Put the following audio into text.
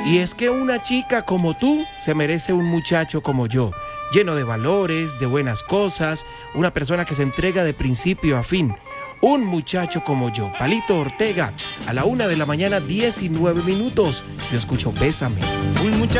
Y es que una chica como tú se merece un muchacho como yo, lleno de valores, de buenas cosas, una persona que se entrega de principio a fin. Un muchacho como yo, Palito Ortega, a la 1 de la mañana, 19 minutos. Yo escucho Bésame. Un muchacho